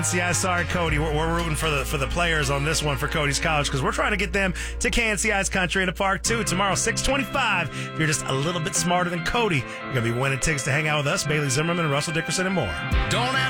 Yeah, sorry, Cody. We're rooting for the players on this one for Cody's College because we're trying to get them to KNCI's Country in the Park too tomorrow, 6:25. If you're just a little bit smarter than Cody, you're gonna be winning tickets to hang out with us, Bailey Zimmerman, and Russell Dickerson, and more. Don't